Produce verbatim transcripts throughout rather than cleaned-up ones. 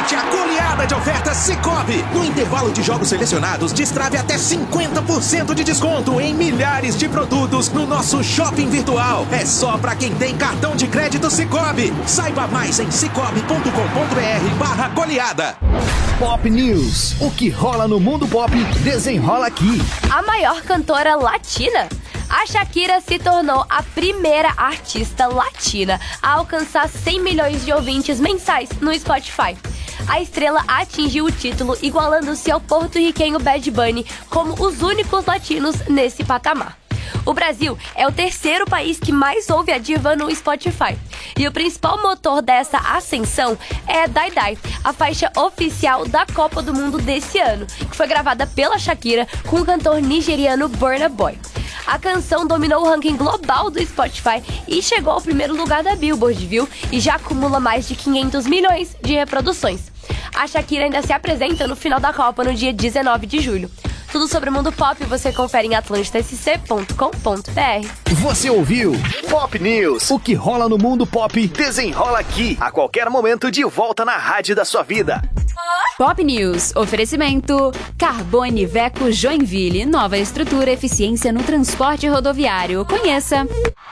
Aproveite a goleada de ofertas Sicoob. No intervalo de jogos selecionados, destrave até cinquenta por cento de desconto em milhares de produtos no nosso shopping virtual. É só pra quem tem cartão de crédito Sicoob. Saiba mais em cicobi ponto com ponto br barra goleada. Pop News. O que rola no mundo pop, desenrola aqui. A maior cantora latina? A Shakira se tornou a primeira artista latina a alcançar cem milhões de ouvintes mensais no Spotify. A estrela atingiu o título, igualando-se ao porto-riquenho Bad Bunny como os únicos latinos nesse patamar. O Brasil é o terceiro país que mais ouve a diva no Spotify. E o principal motor dessa ascensão é Dai Dai, a faixa oficial da Copa do Mundo desse ano, que foi gravada pela Shakira com o cantor nigeriano Burna Boy. A canção dominou o ranking global do Spotify e chegou ao primeiro lugar da Billboard, viu? E já acumula mais de quinhentos milhões de reproduções. A Shakira ainda se apresenta no final da Copa no dia dezenove de julho. Tudo sobre o mundo pop você confere em atlântida s c ponto com ponto b r. Você ouviu Pop News. O que rola no mundo pop, desenrola aqui. A qualquer momento, de volta na rádio da sua vida. Pop News. Oferecimento Carbone Veco Joinville. Nova estrutura, eficiência no transporte rodoviário. Conheça.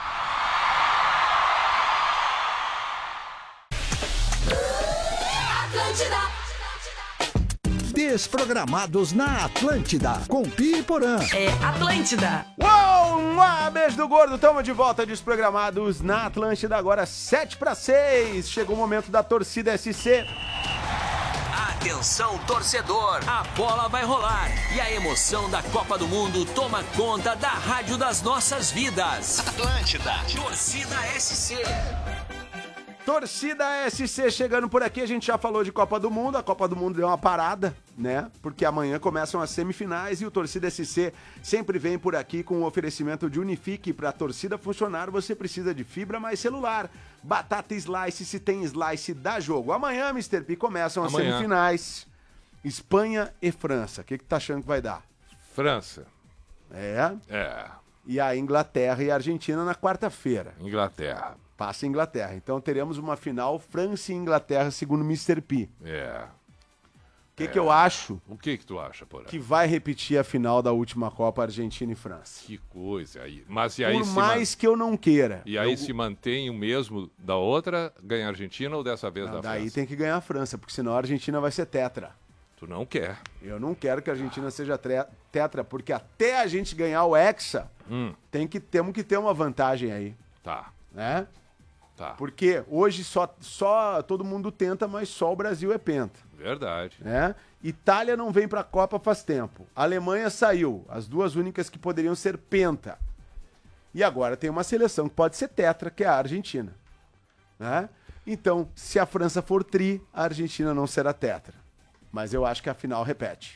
Desprogramados na Atlântida, com Pi e Porã. É Atlântida. Uou, um beijo do gordo, tamo de volta, Desprogramados na Atlântida, agora sete para seis. Chegou o momento da torcida S C. Atenção, torcedor, a bola vai rolar e a emoção da Copa do Mundo toma conta da rádio das nossas vidas. Atlântida, torcida S C. Torcida S C chegando por aqui, a gente já falou de Copa do Mundo, a Copa do Mundo deu uma parada, né? Porque amanhã começam as semifinais e o Torcida S C sempre vem por aqui com o oferecimento de Unifique. Para a torcida funcionar, você precisa de fibra mais celular. Batata Slice, se tem Slice, dá jogo. Amanhã, mister P, começam as Amanhã. semifinais. Espanha e França. O que que tá achando que vai dar? França. É? É. E a Inglaterra e a Argentina na quarta-feira. Inglaterra. Passa a Inglaterra. Então teremos uma final França e Inglaterra, segundo mister P. É. O que, é. que eu acho? O que que tu acha, Porã? Que vai repetir a final da última Copa Argentina e França. Que coisa aí. Mas e aí Por se mais man... que eu não queira. E aí eu... se mantém o mesmo da outra, ganha a Argentina ou dessa vez não, da daí França? tem que ganhar a França, porque senão a Argentina vai ser tetra. Tu não quer. Eu não quero que a Argentina seja tre... tetra, porque até a gente ganhar o Hexa, Hum, tem que... temos que ter uma vantagem aí, tá, né? tá. Porque hoje só, só todo mundo tenta, mas só o Brasil é penta. Verdade. Né? Itália não vem para a Copa faz tempo. A Alemanha saiu, as duas únicas que poderiam ser penta. E agora tem uma seleção que pode ser tetra, que é a Argentina. Né? Então, se a França for tri, a Argentina não será tetra. Mas eu acho que a final repete.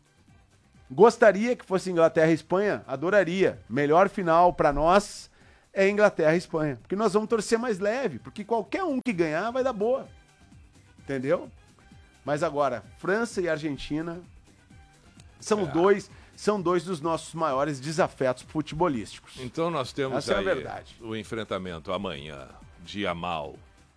Gostaria que fosse Inglaterra e Espanha? Adoraria. Melhor final para nós é Inglaterra e Espanha. Porque nós vamos torcer mais leve, porque qualquer um que ganhar vai dar boa. Entendeu? Mas agora, França e Argentina são, É. dois, são dois dos nossos maiores desafetos futebolísticos. Então nós temos Essa é a aí verdade. o enfrentamento amanhã de Yamal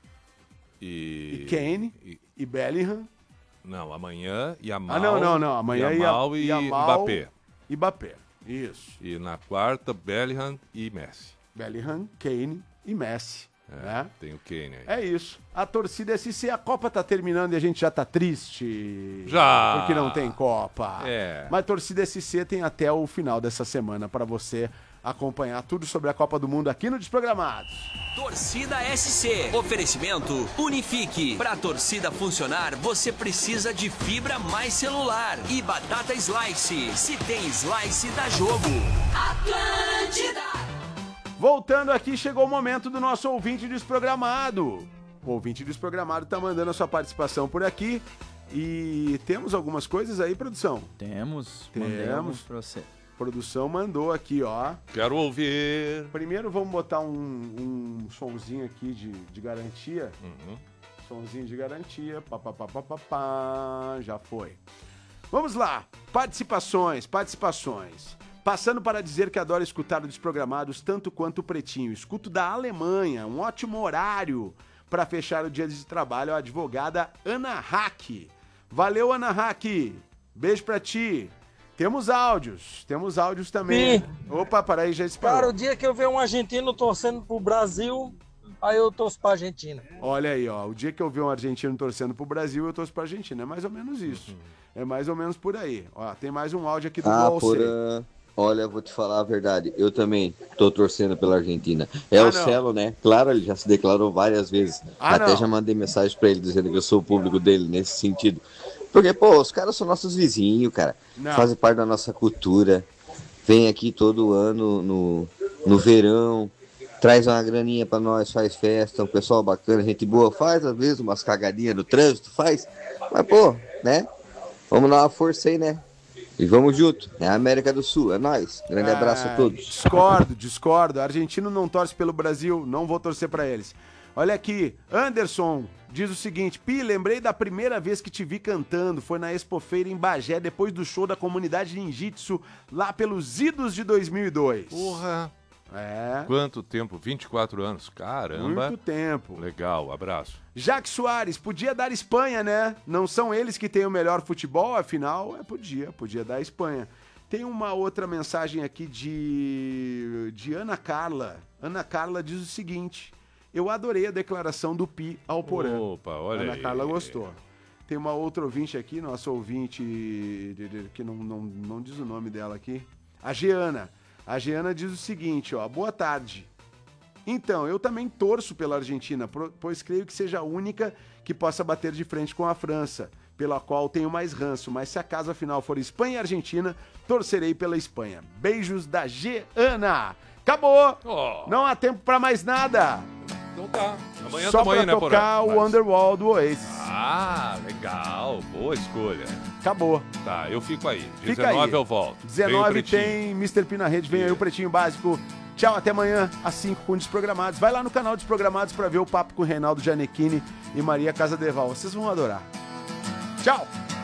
e... E Kane e- e Bellingham. Não, amanhã Yamal, Ah, não, não, não. Amanhã Yamal e Yamal Mbappé. e Mbappé. Isso. E na quarta, Bellingham e Messi. Bellingham, Kane e Messi. É, Né? tem o Kane aí. É isso. A torcida S C, a Copa tá terminando e a gente já tá triste. Já. Porque não tem Copa. É. Mas a torcida S C tem até o final dessa semana para você acompanhar tudo sobre a Copa do Mundo aqui no Desprogramados. Torcida S C. Oferecimento Unifique. Pra torcida funcionar, você precisa de fibra mais celular. E batata Slice. Se tem Slice, dá jogo. Atlântida. Voltando aqui, chegou o momento do nosso ouvinte desprogramado. O ouvinte desprogramado tá mandando a sua participação por aqui. E temos algumas coisas aí, produção? Temos. Temos. Mandei alguns pra você. Produção mandou aqui, ó. Quero ouvir. Primeiro vamos botar um, um sonzinho aqui de, de garantia. Uhum. Sonzinho de garantia. Pá, pá, pá, pá, pá, pá. Já foi. Vamos lá. Participações, participações. Passando para dizer que adoro escutar o Desprogramados tanto quanto o Pretinho. Escuto da Alemanha, um ótimo horário. para fechar o dia de trabalho, a advogada Ana Hack. Valeu, Ana Hack. Beijo pra ti. Temos áudios, temos áudios também. Sim. Opa, para aí, já disparou. Cara, o dia que eu ver um argentino torcendo pro Brasil, aí eu torço pra Argentina. Olha aí, ó, o dia que eu ver um argentino torcendo pro Brasil, eu torço pra Argentina. É mais ou menos isso. É mais ou menos por aí. Ó, tem mais um áudio aqui do Ah, Bolsê. Porã, olha, vou te falar a verdade. Eu também tô torcendo pela Argentina. É Ah, o não. Celo, né? Claro, ele já se declarou várias vezes. Ah, Até não. já mandei mensagem pra ele dizendo que eu sou o público dele nesse sentido. Porque, pô, os caras são nossos vizinhos, cara. Não. Fazem parte da nossa cultura. Vem aqui todo ano no, no verão. Traz uma graninha pra nós, faz festa. Um pessoal bacana, gente boa. Faz, às vezes, umas cagadinhas no trânsito, faz. Mas, pô, né? Vamos dar uma força aí, né? E vamos junto. É a América do Sul, é nóis. Grande abraço a Ah, todos. Discordo, discordo. Argentino não torce pelo Brasil, não vou torcer pra eles. Olha aqui, Anderson diz o seguinte: Pi, lembrei da primeira vez que te vi cantando, foi na Expofeira em Bagé, depois do show da comunidade Ninjitsu, lá pelos idos de dois mil e dois. Porra! É, Quanto tempo? vinte e quatro anos. Caramba! muito tempo. Legal, abraço. Jaque Soares, podia dar Espanha, né? Não são eles que têm o melhor futebol, afinal, é, podia, podia dar Espanha. Tem uma outra mensagem aqui de, de Ana Carla. Ana Carla diz o seguinte: eu adorei a declaração do Pi ao Porã. Opa, olha Ana aí. Carla gostou. Tem uma outra ouvinte aqui, nossa ouvinte, de- de- que não, não, não diz o nome dela aqui. A Geana. A Geana diz o seguinte, ó: boa tarde. Então, eu também torço pela Argentina, pro- pois creio que seja a única que possa bater de frente com a França, pela qual tenho mais ranço, mas se a casa final for Espanha e Argentina, torcerei pela Espanha. Beijos da Geana. Acabou! Oh. Não há tempo pra mais nada. Então tá. Amanhã Só tamo pra aí, né, Porã? tocar o Mas- Wonderwall do Oasis. Ah, legal. Boa escolha. Acabou. Tá, eu fico aí. Fica dezenove aí. eu volto. Vem o dezenove Pretinho. tem mister P na rede, vem aí o Pretinho Básico. Tchau, até amanhã, às cinco com Desprogramados. Vai lá no canal Desprogramados pra ver o papo com o Reinaldo Gianecchini e Maria Casadeval. Vocês vão adorar. Tchau!